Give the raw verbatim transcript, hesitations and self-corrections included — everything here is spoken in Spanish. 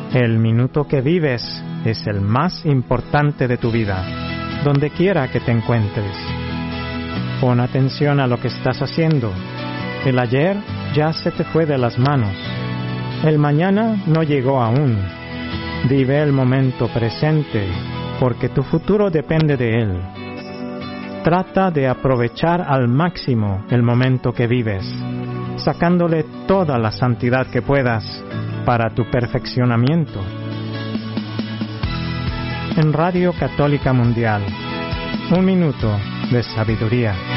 El minuto que vives es el más importante de tu vida, donde quiera que te encuentres. Pon atención a lo que estás haciendo. El ayer ya se te fue de las manos. El mañana no llegó aún. Vive el momento presente, porque tu futuro depende de él. Trata de aprovechar al máximo el momento que vives, sacándole toda la santidad que puedas para tu perfeccionamiento. En Radio Católica Mundial, un minuto de sabiduría.